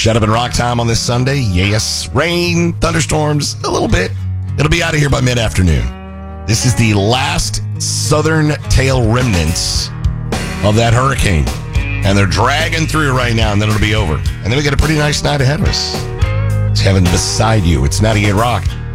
Shut Up and Rock time on this Sunday. Yes, rain, thunderstorms, a little bit. It'll be out of here by mid-afternoon. This is the last southern tail remnants of that hurricane. And they're dragging through right now, and then it'll be over. And then we got a pretty nice night ahead of us. It's heaven beside you. It's 98 Rock.